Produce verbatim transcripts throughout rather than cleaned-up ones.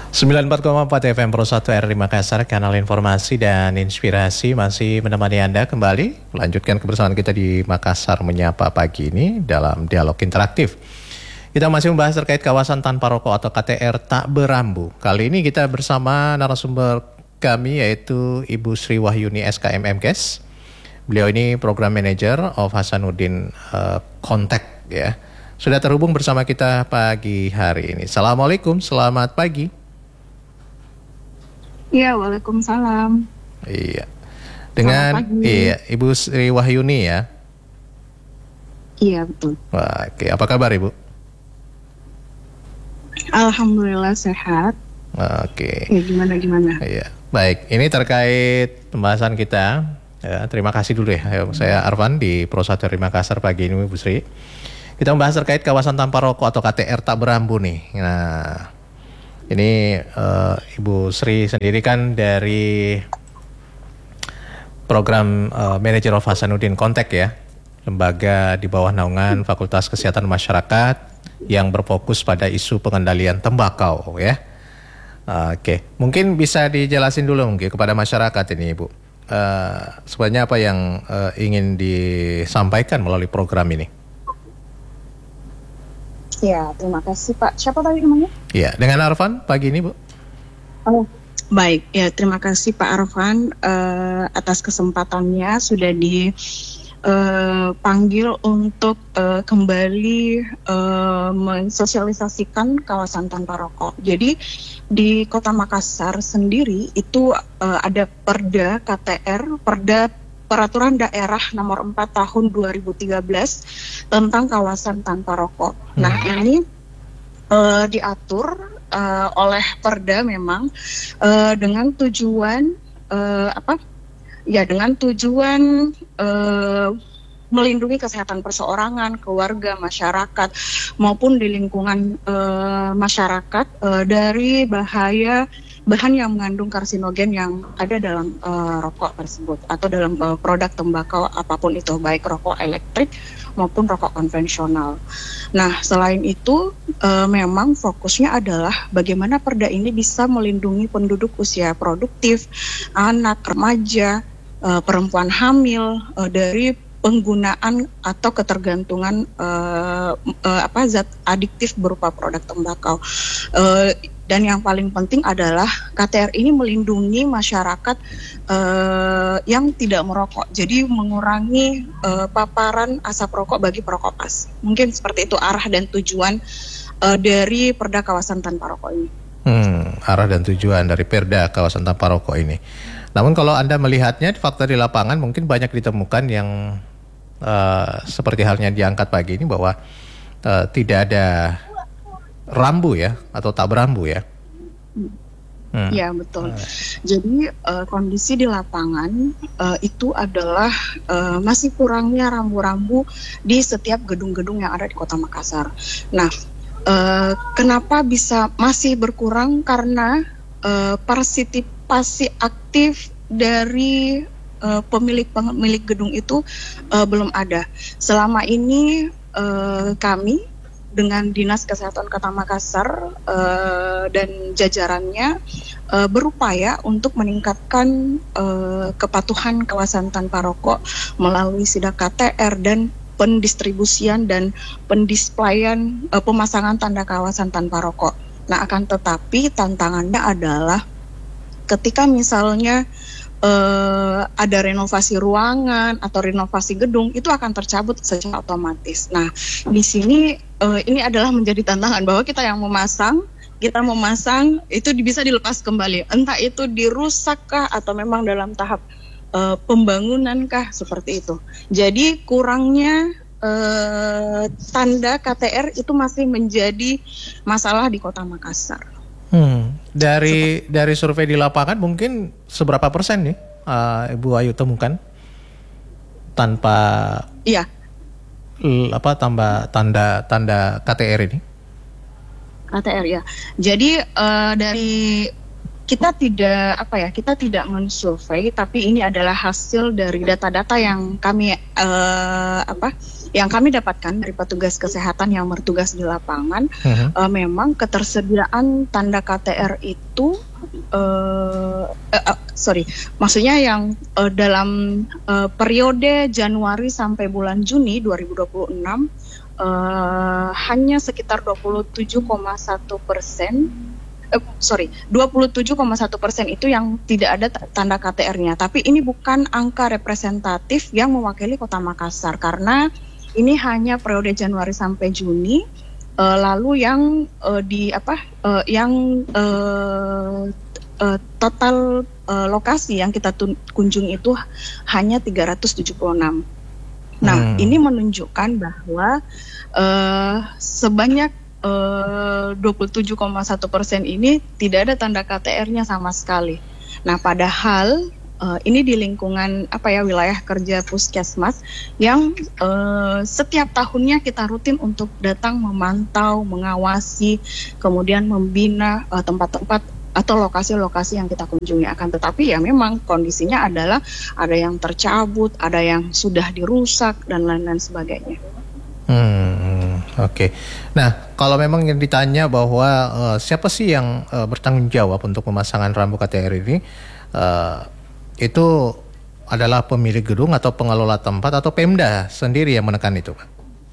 sembilan puluh empat koma empat F M Pro satu R I Makassar, kanal informasi dan inspirasi masih menemani Anda kembali. Melanjutkan kebersamaan kita di Makassar Menyapa pagi ini dalam dialog interaktif. Kita masih membahas terkait kawasan tanpa rokok atau K T R tak berambu. Kali ini kita bersama narasumber kami yaitu Ibu Sri Wahyuni S K M M Kes. Beliau ini Program Manager of Hasanuddin uh, Contact ya. Sudah terhubung bersama kita pagi hari ini. Assalamualaikum, selamat pagi. Iya, waalaikumsalam. Iya. Dengan iya, Ibu Sri Wahyuni ya. Iya, betul. Wah, oke, apa kabar Ibu? Alhamdulillah sehat. Oke. Ya, gimana gimana? Iya. Baik, ini terkait pembahasan kita. Ya, terima kasih dulu ya. Ayo, saya Arvan di Pro satu R I Makassar pagi ini Ibu Sri. Kita membahas terkait kawasan tanpa rokok atau K T R tak berambu nih. Nah, ini uh, Ibu Sri sendiri kan dari Program uh, Manager of Hasanuddin Contact ya, lembaga di bawah naungan Fakultas Kesehatan Masyarakat yang berfokus pada isu pengendalian tembakau ya. Uh, Oke, okay. Mungkin bisa dijelasin dulu mungkin kepada masyarakat ini Ibu, uh, sebenarnya apa yang uh, ingin disampaikan melalui program ini? Ya, terima kasih Pak. Siapa tadi namanya? Iya, dengan Arvan pagi ini Bu. Oh, baik. Ya, terima kasih Pak Arvan uh, atas kesempatannya sudah dipanggil uh, untuk uh, kembali uh, mensosialisasikan kawasan tanpa rokok. Jadi di Kota Makassar sendiri itu uh, ada Perda K T R, Perda Peraturan Daerah Nomor empat Tahun dua ribu tiga belas tentang kawasan tanpa rokok. Hmm. Nah, ini uh, diatur uh, oleh Perda memang uh, dengan tujuan uh, apa? Ya, dengan tujuan uh, melindungi kesehatan perseorangan, keluarga, masyarakat maupun di lingkungan uh, masyarakat uh, dari bahaya bahan yang mengandung karsinogen yang ada dalam uh, rokok tersebut atau dalam uh, produk tembakau apapun itu, baik rokok elektrik maupun rokok konvensional. Nah, selain itu uh, memang fokusnya adalah bagaimana perda ini bisa melindungi penduduk usia produktif, anak, remaja, uh, perempuan hamil uh, dari penggunaan atau ketergantungan uh, uh, apa zat adiktif berupa produk tembakau. Uh, Dan yang paling penting adalah K T R ini melindungi masyarakat uh, yang tidak merokok. Jadi mengurangi uh, paparan asap rokok bagi perokok pas. Mungkin seperti itu arah dan tujuan uh, dari Perda Kawasan Tanpa Rokok ini. Hmm, arah dan tujuan dari Perda Kawasan Tanpa Rokok ini. Namun kalau Anda melihatnya fakta di lapangan mungkin banyak ditemukan yang uh, seperti halnya diangkat pagi ini bahwa uh, tidak ada rambu ya atau tak berambu ya. Hmm. Ya, betul. Jadi uh, kondisi di lapangan uh, itu adalah uh, masih kurangnya rambu-rambu di setiap gedung-gedung yang ada di Kota Makassar. Nah, uh, kenapa bisa masih berkurang? Karena uh, partisipasi aktif dari uh, pemilik-pemilik gedung itu uh, belum ada. Selama ini uh, kami dengan Dinas Kesehatan Kota Makassar uh, dan jajarannya uh, berupaya untuk meningkatkan uh, kepatuhan kawasan tanpa rokok melalui sidak K T R dan pendistribusian dan pendisplayan uh, pemasangan tanda kawasan tanpa rokok. Nah, akan tetapi tantangannya adalah ketika misalnya Uh, ada renovasi ruangan atau renovasi gedung, itu akan tercabut secara otomatis. Nah, di sini uh, ini adalah menjadi tantangan bahwa kita yang memasang, kita memasang itu bisa dilepas kembali. Entah itu dirusakkah atau memang dalam tahap uh, pembangunan kah, seperti itu. Jadi kurangnya uh, tanda K T R itu masih menjadi masalah di Kota Makassar. Hmm, dari Seperti. dari survei di lapangan mungkin seberapa persen nih uh, Ibu Ayu temukan tanpa iya l, apa tambah tanda tanda K T R ini? K T R ya. Jadi uh, dari kita tidak apa ya kita tidak mensurvei, tapi ini adalah hasil dari data-data yang kami uh, apa yang kami dapatkan dari petugas kesehatan yang bertugas di lapangan, uh-huh. uh, memang ketersediaan tanda K T R itu, uh, uh, uh, sorry, maksudnya yang uh, dalam uh, periode Januari sampai bulan Juni dua ribu dua puluh enam uh, hanya sekitar dua puluh tujuh koma satu persen. Uh, sorry, dua puluh tujuh koma satu persen itu yang tidak ada t- tanda K T R-nya. Tapi ini bukan angka representatif yang mewakili Kota Makassar, karena ini hanya periode Januari sampai Juni. Uh, lalu yang uh, di apa? Uh, yang uh, uh, total uh, lokasi yang kita tun- kunjungi itu hanya tiga ratus tujuh puluh enam. Nah, hmm. ini menunjukkan bahwa uh, sebanyak Uh, dua puluh tujuh koma satu persen ini tidak ada tanda K T R-nya sama sekali. Nah, padahal uh, ini di lingkungan apa ya wilayah kerja Puskesmas yang uh, setiap tahunnya kita rutin untuk datang memantau, mengawasi, kemudian membina uh, tempat-tempat atau lokasi-lokasi yang kita kunjungi. Akan tetapi ya memang kondisinya adalah ada yang tercabut, ada yang sudah dirusak dan lain-lain sebagainya. Hmm, oke. Okay. Nah, kalau memang yang ditanya bahwa uh, siapa sih yang uh, bertanggung jawab untuk pemasangan rambu K T R ini, uh, itu adalah pemilik gedung atau pengelola tempat atau Pemda sendiri yang menekan itu, Pak?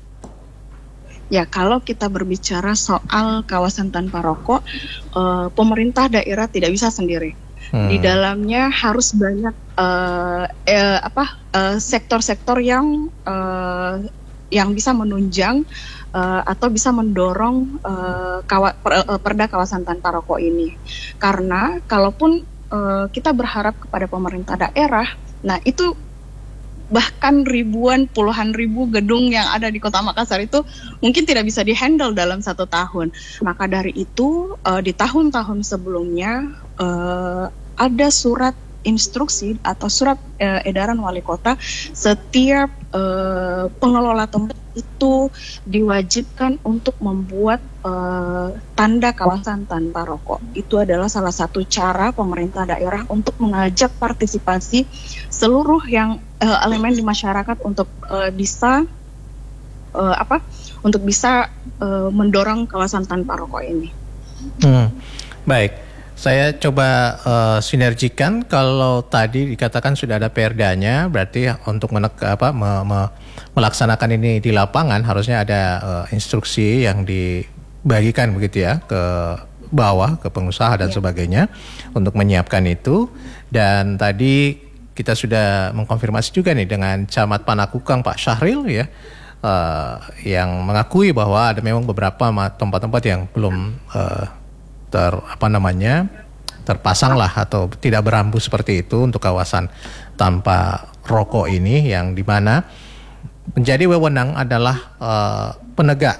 Ya, kalau kita berbicara soal kawasan tanpa rokok, uh, pemerintah daerah tidak bisa sendiri. Hmm. Di dalamnya harus banyak uh, eh, apa uh, sektor-sektor yang uh, yang bisa menunjang uh, atau bisa mendorong uh, kawa, per, uh, perda kawasan tanpa rokok ini. Karena kalaupun uh, kita berharap kepada pemerintah daerah, nah itu bahkan ribuan, puluhan ribu gedung yang ada di Kota Makassar itu mungkin tidak bisa dihandle dalam satu tahun. Maka dari itu uh, di tahun-tahun sebelumnya uh, ada surat instruksi atau surat uh, edaran wali kota, setiap uh, pengelola tempat itu diwajibkan untuk membuat uh, tanda kawasan tanpa rokok. Itu adalah salah satu cara pemerintah daerah untuk mengajak partisipasi seluruh yang uh, elemen di masyarakat untuk uh, bisa uh, apa? Untuk bisa uh, mendorong kawasan tanpa rokok ini. Hmm, baik. Saya coba uh, sinergikan. Kalau tadi dikatakan sudah ada perdanya, berarti untuk menek, apa, me, me, melaksanakan ini di lapangan harusnya ada uh, instruksi yang dibagikan begitu ya ke bawah, ke pengusaha dan ya. sebagainya untuk menyiapkan itu. Dan tadi kita sudah mengkonfirmasi juga nih dengan Camat Panakukang Pak Syahril ya, uh, yang mengakui bahwa ada memang beberapa tempat-tempat yang belum uh, ter apa namanya terpasang lah atau tidak berambu seperti itu untuk kawasan tanpa rokok ini, yang dimana menjadi wewenang adalah uh, penegak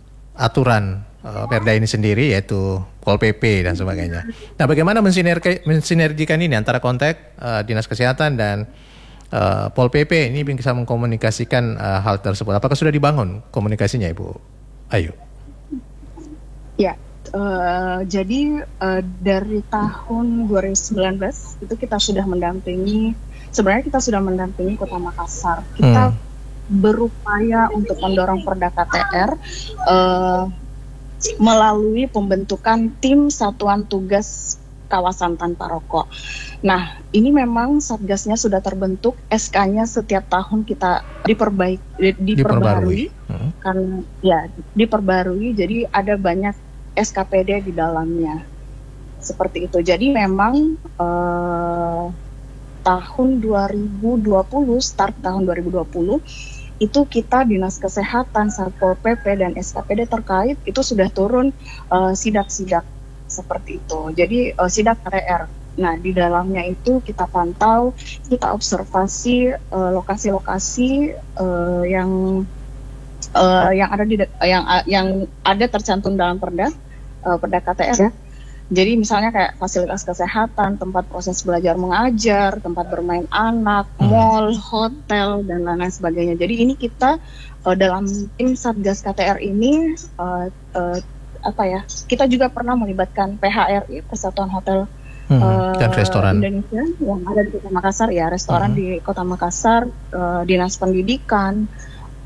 aturan uh, perda ini sendiri, yaitu Pol P P dan sebagainya. Nah, bagaimana mensinergi, mensinergikan ini antara kontak uh, Dinas Kesehatan dan uh, Pol P P ini bisa mengkomunikasikan uh, hal tersebut? Apakah sudah dibangun komunikasinya, Ibu Ayu? Ya. Uh, jadi uh, dari tahun dua ribu sembilan belas itu kita sudah mendampingi, sebenarnya kita sudah mendampingi Kota Makassar. Kita hmm. berupaya untuk mendorong perda K T R uh, melalui pembentukan tim satuan tugas kawasan tanpa rokok. Nah, ini memang satgasnya sudah terbentuk, S K-nya setiap tahun kita diperbaiki, di, diperbarui, hmm. kan ya diperbarui. Jadi ada banyak S K P D di dalamnya, seperti itu. Jadi memang eh, tahun dua ribu dua puluh, start tahun dua ribu dua puluh itu kita Dinas Kesehatan, Satpol P P dan S K P D terkait itu sudah turun eh, sidak-sidak seperti itu. Jadi eh, sidak K T R. Nah, di dalamnya itu kita pantau, kita observasi eh, lokasi-lokasi eh, yang Uh, yang ada di yang yang ada tercantum dalam perda uh, perda K T R ya. Jadi misalnya kayak fasilitas kesehatan, tempat proses belajar mengajar, tempat bermain anak, hmm. mall, hotel dan lain-lain sebagainya. Jadi ini kita uh, dalam tim Satgas K T R ini uh, uh, apa ya? Kita juga pernah melibatkan P H R I, Persatuan Hotel hmm. uh, dan Restoran Indonesia yang ada di Kota Makassar ya, restoran hmm. di Kota Makassar, uh, Dinas Pendidikan,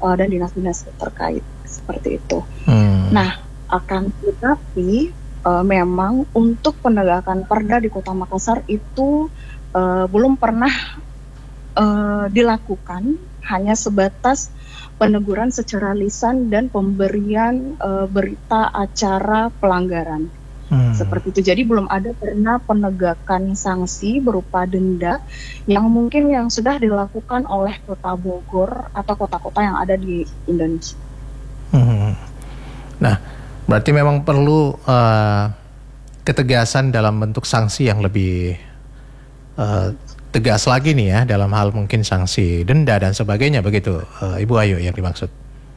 uh, dan dinas-dinas terkait seperti itu. Hmm. Nah, akan tetapi uh, memang untuk penegakan perda di Kota Makassar itu uh, belum pernah uh, dilakukan, hanya sebatas peneguran secara lisan dan pemberian uh, berita acara pelanggaran. Hmm. Seperti itu. Jadi belum ada pernah penegakan sanksi berupa denda yang mungkin yang sudah dilakukan oleh Kota Bogor atau kota-kota yang ada di Indonesia. Hmm. Nah, berarti memang perlu uh, ketegasan dalam bentuk sanksi yang lebih uh, tegas lagi nih ya, dalam hal mungkin sanksi denda dan sebagainya, begitu uh, Ibu Ayu yang dimaksud?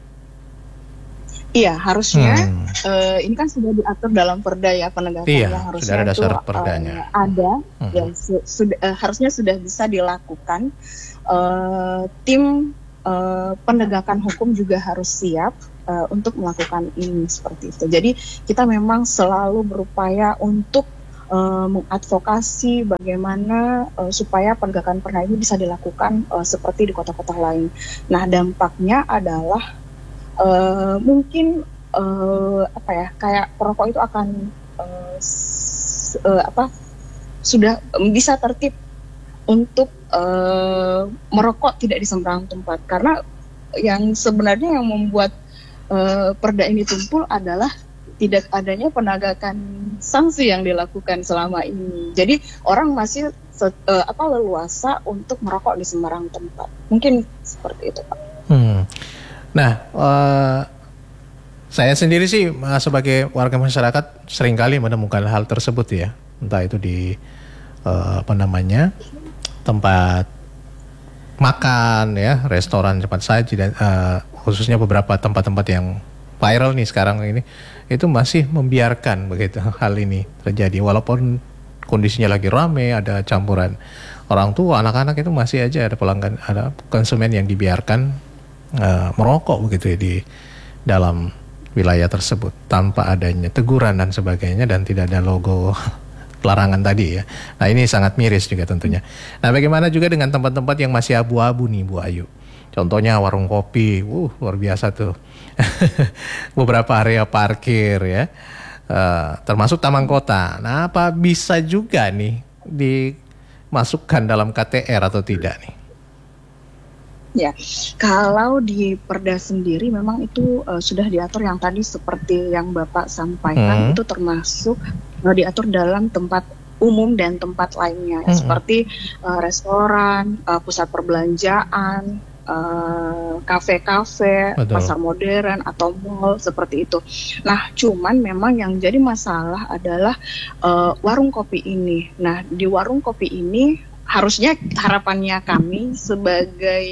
Iya, harusnya hmm. uh, ini kan sudah diatur dalam perda ya penegakan, iya, yang harusnya sudah ada dasar itu perdanya. Uh, ada, hmm. ya su- sudah uh, harusnya sudah bisa dilakukan. Uh, tim uh, penegakan hukum juga harus siap uh, untuk melakukan ini seperti itu. Jadi kita memang selalu berupaya untuk Uh, mengadvokasi bagaimana uh, supaya penegakan perda ini bisa dilakukan uh, seperti di kota-kota lain. Nah, dampaknya adalah uh, mungkin uh, apa ya, kayak perokok itu akan uh, s- uh, apa sudah um, bisa tertib untuk uh, merokok tidak di sembarang tempat, karena yang sebenarnya yang membuat uh, perda ini tumpul adalah tidak adanya penegakan sanksi yang dilakukan selama ini. Jadi orang masih se- uh, apa leluasa untuk merokok di sembarang tempat. Mungkin seperti itu, Pak. Hmm. Nah, uh, saya sendiri sih uh, sebagai warga masyarakat seringkali menemukan hal tersebut ya. Entah itu di uh, apa namanya tempat makan ya, restoran cepat saji dan uh, khususnya beberapa tempat-tempat yang viral nih sekarang ini, itu masih membiarkan begitu hal ini terjadi walaupun kondisinya lagi ramai, ada campuran orang tua, anak-anak, itu masih aja ada pelanggan, ada konsumen yang dibiarkan uh, merokok begitu ya, di dalam wilayah tersebut tanpa adanya teguran dan sebagainya, dan tidak ada logo larangan tadi ya. Nah, ini sangat miris juga tentunya. Nah, bagaimana juga dengan tempat-tempat yang masih abu-abu nih Bu Ayu? Contohnya warung kopi, uh luar biasa tuh. Beberapa area parkir ya, uh, termasuk taman kota. Nah, apa bisa juga nih dimasukkan dalam K T R atau tidak nih? Ya, kalau di perda sendiri memang itu uh, sudah diatur yang tadi seperti yang Bapak sampaikan, hmm. itu termasuk uh, diatur dalam tempat umum dan tempat lainnya, hmm. seperti uh, restoran, uh, pusat perbelanjaan, Uh, kafe-kafe, Betul. pasar modern atau mall seperti itu. Nah, cuman memang yang jadi masalah adalah uh, warung kopi ini. Nah, di warung kopi ini harusnya harapannya kami sebagai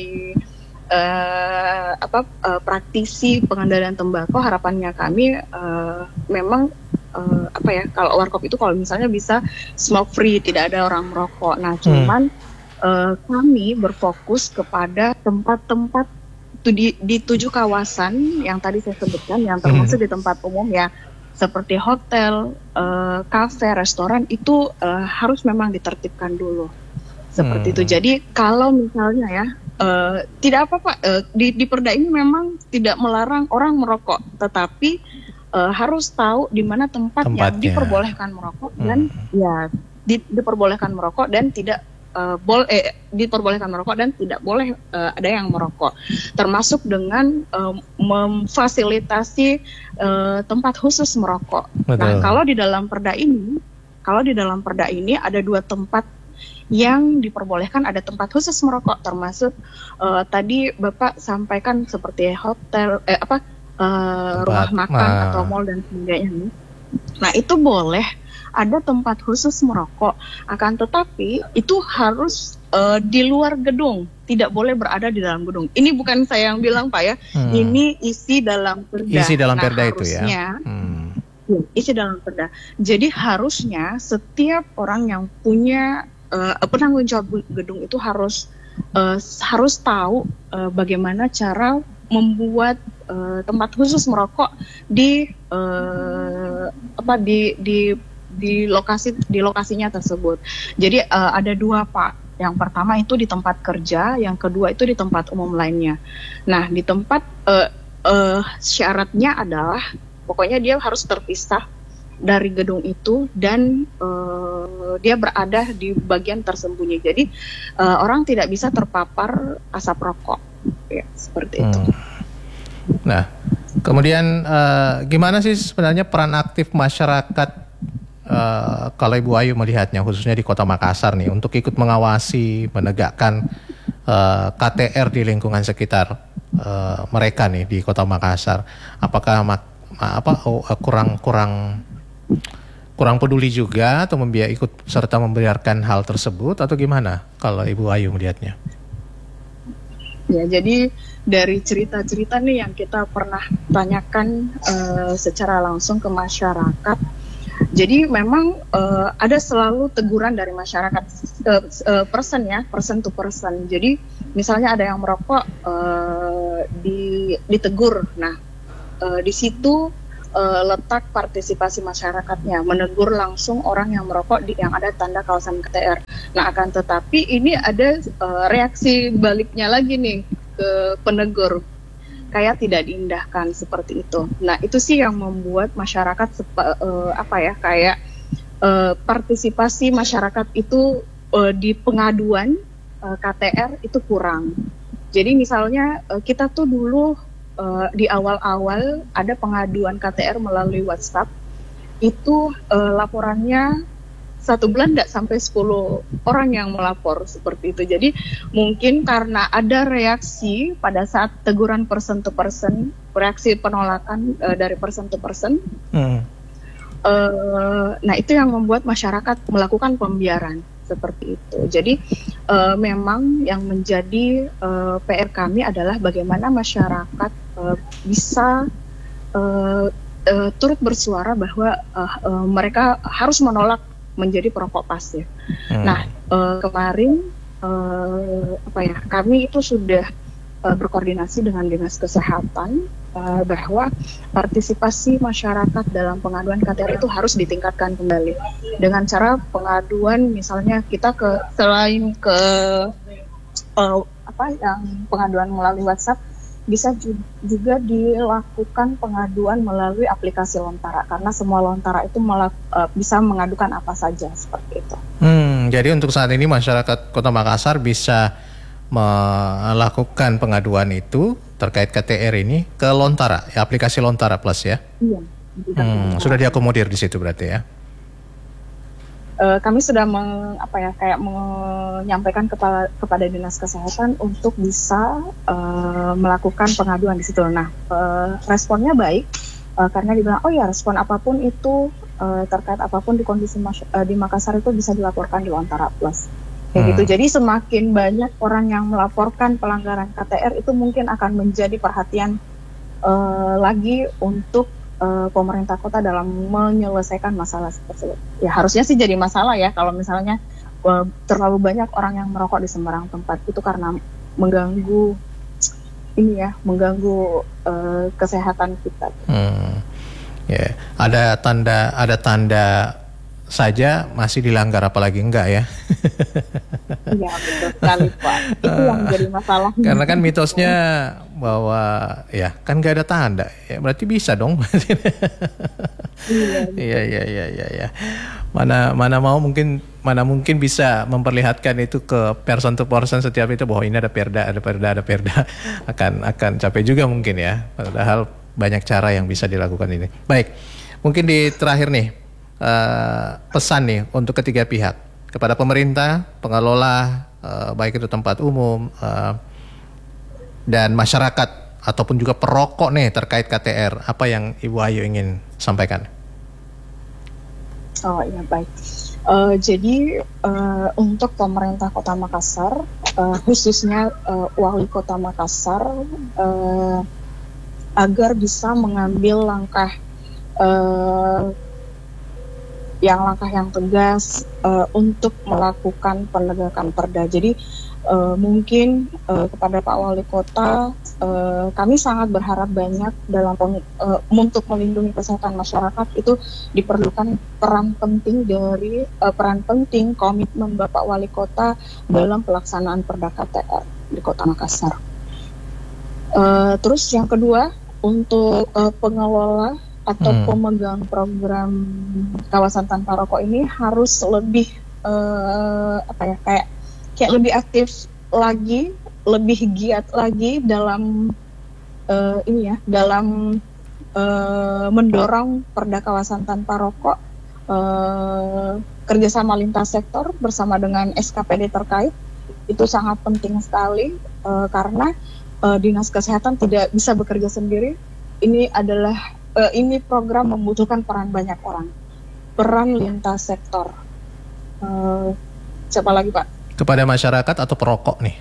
uh, apa uh, praktisi pengendalian tembakau, harapannya kami uh, memang uh, apa ya, kalau warkop itu kalau misalnya bisa smoke free, tidak ada orang merokok. Nah, cuman hmm. Uh, kami berfokus kepada tempat-tempat di, di tujuh kawasan yang tadi saya sebutkan, yang termasuk hmm. di tempat umum ya, seperti hotel, uh, kafe, restoran, itu uh, harus memang ditertibkan dulu seperti hmm. itu. Jadi kalau misalnya ya uh, tidak apa-apa, uh, di, di perda ini memang tidak melarang orang merokok, tetapi uh, harus tahu di mana tempat Tempatnya. yang diperbolehkan merokok hmm. dan ya di, diperbolehkan merokok dan tidak Uh, bol eh, diperbolehkan merokok dan tidak boleh uh, ada yang merokok, termasuk dengan uh, memfasilitasi uh, tempat khusus merokok. Betul. Nah, kalau di dalam perda ini, kalau di dalam perda ini ada dua tempat yang diperbolehkan, ada tempat khusus merokok, termasuk uh, tadi Bapak sampaikan seperti hotel, eh, apa uh, rumah makan ma- atau mall dan sebagainya. Nah, itu boleh ada tempat khusus merokok, akan tetapi itu harus uh, di luar gedung, tidak boleh berada di dalam gedung. Ini bukan saya yang bilang, Pak ya, hmm. ini isi dalam perda. Isi dalam nah, perda itu harusnya, ya. Hmm. ya. Isi dalam perda. Jadi harusnya setiap orang yang punya uh, penanggung jawab gedung itu harus uh, harus tahu uh, bagaimana cara membuat uh, tempat khusus merokok di uh, apa di di di lokasi di lokasinya tersebut. Jadi uh, ada dua Pak, Yang pertama itu di tempat kerja, yang kedua itu di tempat umum lainnya. Nah, di tempat uh, uh, syaratnya adalah pokoknya dia harus terpisah dari gedung itu dan uh, dia berada di bagian tersembunyi. Jadi uh, orang tidak bisa terpapar asap rokok, ya seperti hmm. itu. Nah, kemudian uh, gimana sih sebenarnya peran aktif masyarakat uh, kalau Ibu Ayu melihatnya khususnya di Kota Makassar nih untuk ikut mengawasi, menegakkan uh, K T R di lingkungan sekitar uh, mereka nih di Kota Makassar? Apakah mak- apa oh, kurang kurang kurang peduli juga atau membiak ikut serta membiarkan hal tersebut atau gimana kalau Ibu Ayu melihatnya? Ya, jadi dari cerita-cerita nih yang kita pernah tanyakan uh, secara langsung ke masyarakat, jadi memang uh, ada selalu teguran dari masyarakat uh, uh, person ya, person to person. Jadi misalnya ada yang merokok uh, di, ditegur, nah uh, di situ uh, letak partisipasi masyarakatnya, menegur langsung orang yang merokok di, yang ada tanda kawasan K T R. Nah, akan tetapi ini ada uh, reaksi baliknya lagi nih ke penegur, kayak tidak diindahkan seperti itu. Nah, itu sih yang membuat masyarakat sepa, uh, apa ya kayak uh, partisipasi masyarakat itu uh, di pengaduan uh, K T R itu kurang. Jadi misalnya uh, kita tuh dulu uh, di awal-awal ada pengaduan K T R melalui WhatsApp, itu uh, laporannya satu bulan tidak sampai sepuluh orang yang melapor seperti itu. Jadi mungkin karena ada reaksi pada saat teguran person to person, reaksi penolakan uh, dari person to person. Hmm. Uh, nah itu yang membuat masyarakat melakukan pembiaran seperti itu. Jadi uh, memang yang menjadi uh, P R kami adalah bagaimana masyarakat uh, bisa uh, uh, turut bersuara bahwa uh, uh, mereka harus menolak menjadi perokok pasif. Hmm. Nah, uh, kemarin uh, apa ya, kami itu sudah uh, berkoordinasi dengan Dinas Kesehatan uh, bahwa partisipasi masyarakat dalam pengaduan K T R itu harus ditingkatkan kembali dengan cara pengaduan, misalnya kita ke selain ke uh, apa yang pengaduan melalui WhatsApp, bisa juga dilakukan pengaduan melalui aplikasi Lontara, karena semua Lontara itu melak- uh, bisa mengadukan apa saja seperti itu. Hmm, jadi untuk saat ini masyarakat Kota Makassar bisa melakukan pengaduan itu terkait K T R ini ke Lontara, ya, aplikasi Lontara Plus ya? Iya. Hmm, sudah diakomodir di situ berarti ya? Uh, kami sudah meng, apa ya kayak menyampaikan kepada kepada Dinas Kesehatan untuk bisa uh, melakukan pengaduan di situ. Nah, uh, responnya baik uh, karena dibilang oh ya respon apapun itu uh, terkait apapun di kondisi mas- uh, di Makassar itu bisa dilaporkan di Lontara Plus. Kayak hmm. gitu. Jadi semakin banyak orang yang melaporkan pelanggaran K T R itu mungkin akan menjadi perhatian uh, lagi untuk Uh, pemerintah kota dalam menyelesaikan masalah tersebut. Ya harusnya sih jadi masalah ya kalau misalnya uh, terlalu banyak orang yang merokok di sembarang tempat, itu karena mengganggu ini ya, mengganggu uh, kesehatan kita. Hmm. Ya, yeah. ada tanda ada tanda saja masih dilanggar, apalagi enggak ya? Iya betul sekali Pak. Itu yang jadi masalah. Karena kan mitosnya bahwa ya kan nggak ada tanda, ya berarti bisa dong. Iya iya iya iya ya. Mana mana mau mungkin mana mungkin bisa memperlihatkan itu ke person to person setiap itu bahwa ini ada perda ada perda ada perda akan akan capek juga mungkin ya. Padahal banyak cara yang bisa dilakukan ini. Baik, mungkin di terakhir nih. Uh, pesan nih untuk ketiga pihak, kepada pemerintah, pengelola uh, baik itu tempat umum uh, dan masyarakat ataupun juga perokok nih terkait K T R, apa yang Ibu Ayu ingin sampaikan? Oh iya baik. Uh, jadi uh, untuk pemerintah Kota Makassar, uh, khususnya uh, Wali Kota Makassar, uh, agar bisa mengambil langkah uh, yang langkah yang tegas uh, untuk melakukan penegakan perda. Jadi uh, mungkin uh, kepada Pak Wali Kota, uh, kami sangat berharap banyak dalam peng, uh, untuk melindungi kesehatan masyarakat itu diperlukan peran penting dari uh, peran penting komitmen Bapak Wali Kota dalam pelaksanaan Perda K T R di Kota Makassar. Uh, terus yang kedua, untuk uh, pengelola atau hmm. pemegang program kawasan tanpa rokok ini harus lebih uh, apa ya kayak kayak lebih aktif lagi, lebih giat lagi dalam uh, ini ya dalam uh, mendorong perda kawasan tanpa rokok, uh, kerjasama lintas sektor bersama dengan S K P D terkait itu sangat penting sekali uh, karena uh, dinas kesehatan tidak bisa bekerja sendiri. Ini adalah Uh, ini program membutuhkan peran banyak orang, peran lintas sektor. Uh, siapa lagi Pak? Kepada masyarakat atau perokok nih?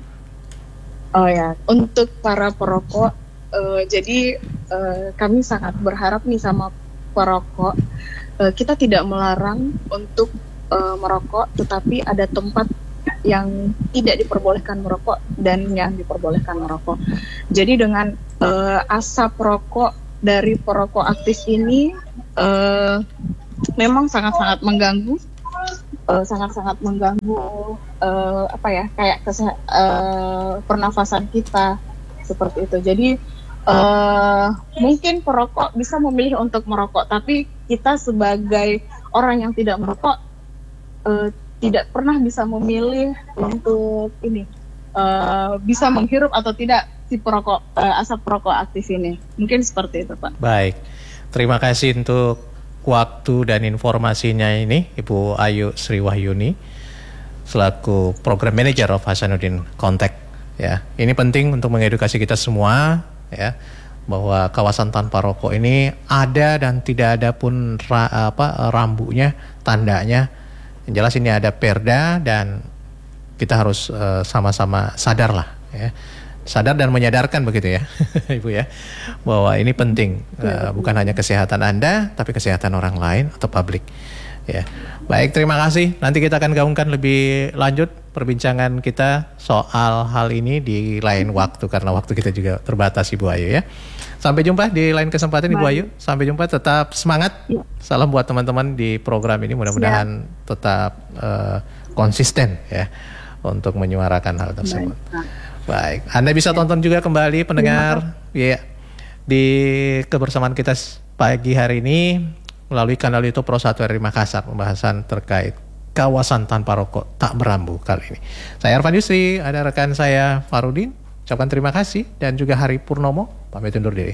Oh ya, untuk para perokok, uh, jadi uh, kami sangat berharap nih sama perokok. Uh, kita tidak melarang untuk uh, merokok, tetapi ada tempat yang tidak diperbolehkan merokok dan yang diperbolehkan merokok. Jadi dengan uh, asap rokok dari perokok aktif ini uh, memang sangat-sangat mengganggu, uh, sangat-sangat mengganggu uh, apa ya kayak kese- uh, pernafasan kita seperti itu. Jadi uh, mungkin perokok bisa memilih untuk merokok, tapi kita sebagai orang yang tidak merokok uh, tidak pernah bisa memilih untuk ini uh, bisa menghirup atau tidak si perokok uh, asap perokok aktif ini. Mungkin seperti itu Pak. Baik, terima kasih untuk waktu dan informasinya ini Ibu Ayu Sri Wahyuni selaku Program Manager of Hasanuddin Contact. Ya, ini penting untuk mengedukasi kita semua ya bahwa kawasan tanpa rokok ini ada dan tidak ada pun ra, apa rambunya, tandanya. Yang jelas ini ada perda dan kita harus uh, sama-sama sadar lah ya. Sadar dan menyadarkan begitu ya Ibu ya, bahwa ini penting, uh, bukan hanya kesehatan Anda tapi kesehatan orang lain atau publik ya. Baik, terima kasih. Nanti kita akan gaungkan lebih lanjut perbincangan kita soal hal ini di lain waktu karena waktu kita juga terbatas Ibu Ayu ya. Sampai jumpa di lain kesempatan Ibu Ayu. Sampai jumpa, tetap semangat. Salam buat teman-teman di program ini, mudah-mudahan tetap uh, konsisten ya untuk menyuarakan hal tersebut. Baik, Anda bisa tonton juga kembali pendengar ya di kebersamaan kita pagi hari ini melalui kanal YouTube Pro satu R I Makassar, pembahasan terkait kawasan tanpa rokok tak berambu kali ini. Saya Arfan Yusri, ada rekan saya Farudin. Ucapkan terima kasih dan juga Hari Purnomo pamit undur diri.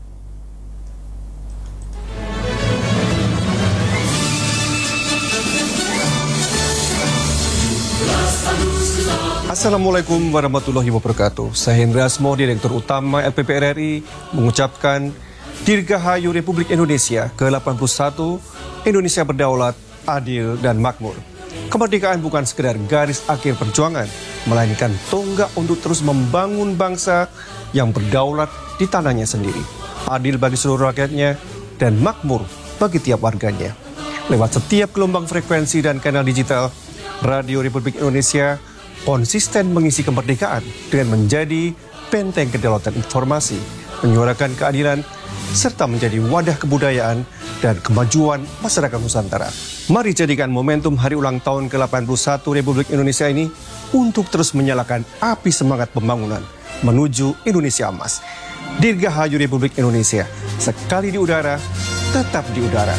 Assalamualaikum warahmatullahi wabarakatuh. Saya Hendra Asmo, Direktur Utama L P P R R I, mengucapkan Dirgahayu Republik Indonesia ke delapan puluh satu, Indonesia berdaulat, adil, dan makmur. Kemerdekaan bukan sekedar garis akhir perjuangan, melainkan tonggak untuk terus membangun bangsa yang berdaulat di tanahnya sendiri, adil bagi seluruh rakyatnya, dan makmur bagi tiap warganya. Lewat setiap gelombang frekuensi dan kanal digital, Radio Republik Indonesia konsisten mengisi kemerdekaan dengan menjadi benteng kedaulatan informasi, menyuarakan keadilan, serta menjadi wadah kebudayaan dan kemajuan masyarakat Nusantara. Mari jadikan momentum hari ulang tahun ke delapan puluh satu Republik Indonesia ini untuk terus menyalakan api semangat pembangunan menuju Indonesia emas. Dirgahayu Republik Indonesia, sekali di udara, tetap di udara.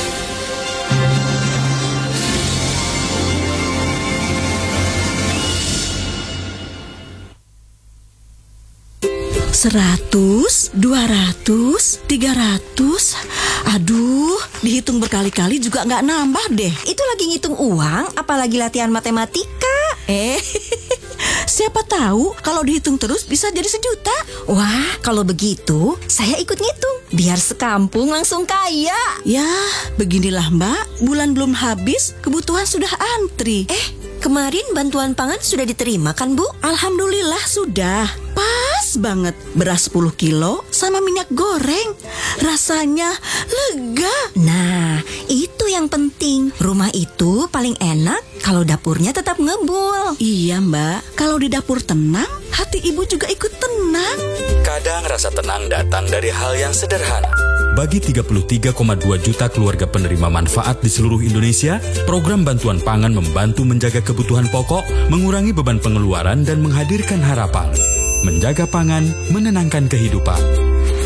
Seratus, dua ratus, tiga ratus. Aduh, dihitung berkali-kali juga nggak nambah deh. Itu lagi ngitung uang, apalagi latihan matematika. Eh, siapa tahu kalau dihitung terus bisa jadi sejuta. Wah, kalau begitu saya ikut ngitung, biar sekampung langsung kaya. Ya, beginilah Mbak, bulan belum habis, kebutuhan sudah antri. Eh, kemarin bantuan pangan sudah diterima kan Bu? Alhamdulillah sudah. Pas banget, beras sepuluh kilo sama minyak goreng. Rasanya lega. Nah, itu yang penting. Rumah itu paling enak kalau dapurnya tetap ngebul. Iya Mbak, kalau di dapur tenang, hati ibu juga ikut tenang. Kadang rasa tenang datang dari hal yang sederhana. Bagi tiga puluh tiga koma dua juta keluarga penerima manfaat di seluruh Indonesia, program bantuan pangan membantu menjaga kebutuhan pokok, mengurangi beban pengeluaran dan menghadirkan harapan. Menjaga pangan, menenangkan kehidupan.